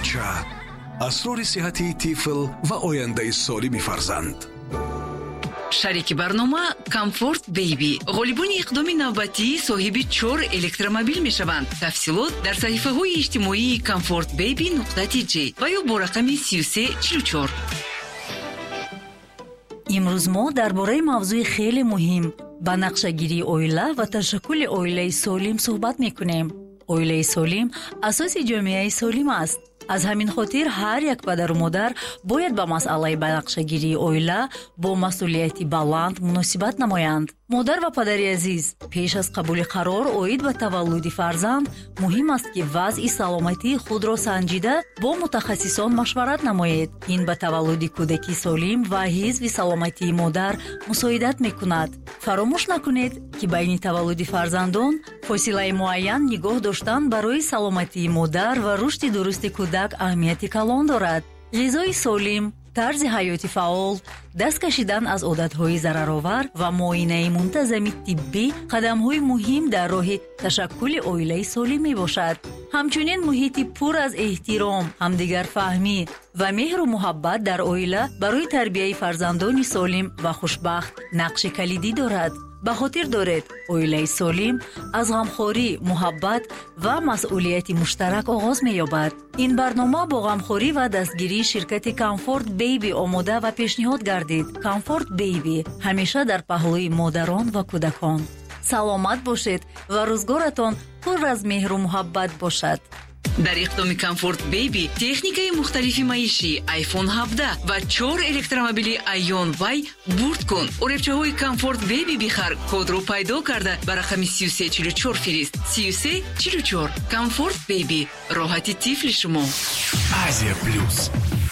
بچه، اسرار صحتی طفل و آینده سالم فرزند. شریک برنامه کامفورت بیبی غالبون اقدام نوبتی صاحب 4 الکترومبیل می شوند. تفصیلات در صحیفه های اجتماعی comfortbaby.gj و یا با رقم 3344. امروز ما درباره موضوع خیلی مهم با نقشه‌گیری اویله و تشکل اویله سالم صحبت می‌کنیم. اویله سالم اساس جامعه سالم است. از همین خاطر هر یک پدر و مادر باید با مسئله نقشه‌گیری اویله با مسئولیتی بلند مناسبت نمایند. مادر و پدری عزیز، پیش از قبول قرار اوید به تولد فرزند مهم است که وضع سلامتی خود را سنجیده با متخصصان مشورت نمایید. این به تولد کودکی سالم و حفظ سلامتی مادر مساعدت میکند. فراموش نکنید که بین تولد فرزندان فاصله معین نگاه داشتن برای سلامتی مادر و رشد درست کودک اهمیت کلان دارد. غذای سالم، طرز حیاتی فعال، دست کشیدن از عادت‌های ضررآور و معاینه منتظم طبی قدم‌های مهم در راه تشکل عائله سالم میباشد. همچنین محیطی پر از احترام، همدیگر فهمی و مهر و محبت در عائله برای تربیت فرزندان سالم و خوشبخت نقش کلیدی دارد. به خاطر دارید عائله سالم از غمخوری، محبت و مسئولیت مشترک آغاز می‌یابد. این برنامه با غمخوری و دستگیری شرکت کامفورت بیبی آماده و پیشنهاد گردید. کامفورت بیبی همیشه در پهلوی مادران و کودکان. سلامت باشید و روزگارتان پر از مهر و محبت باشد. در اقدام کامفورت بیبی تکنیکای مختلفی معیشی آیفون 17 و 4 الکترومبیل ایون وای برد کن. اربچه‌های کامفورت بیبی بخر، کد رو پیدا کرده بر رقم 3344 فرست. 3344 کامفورت بیبی، راحتی طفل شما. آسیا پلوس.